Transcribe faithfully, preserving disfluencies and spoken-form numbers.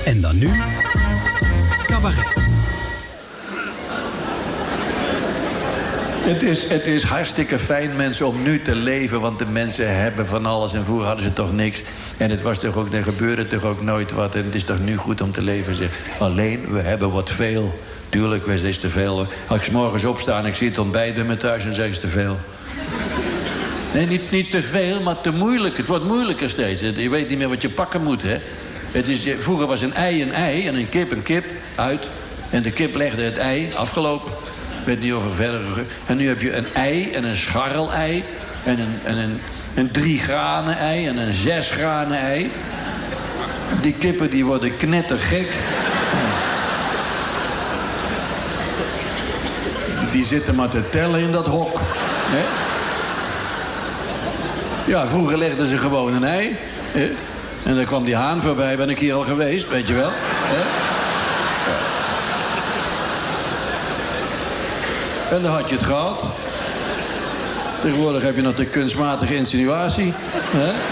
En dan nu... Cabaret. Het is, het is hartstikke fijn, mensen, om nu te leven. Want de mensen hebben van alles en vroeger hadden ze toch niks. En het was toch ook, er gebeurde toch ook nooit wat. En het is toch nu goed om te leven, zeg. Alleen, we hebben wat veel. Tuurlijk, het is te veel. Als ik 's morgens opsta en ik zie het ontbijt bij me thuis... dan zeg ik, het is te veel. Nee, niet, niet te veel, maar te moeilijk. Het wordt moeilijker steeds. Je weet niet meer wat je pakken moet, hè. Het is, vroeger was een ei een ei en een kip een kip. Uit. En de kip legde het ei. Afgelopen. Ik weet niet of er verder... En nu heb je een ei en een scharrel-ei. En een, en een, een drie granen ei en een zes granen ei. Die kippen die worden knettergek. Die zitten maar te tellen in dat hok. Hè? Ja, vroeger legden ze gewoon een ei. Hè? En dan kwam die haan voorbij. Ben ik hier al geweest, weet je wel. Hè? En dan had je het gehad. Tegenwoordig heb je nog de kunstmatige insinuatie. Hè?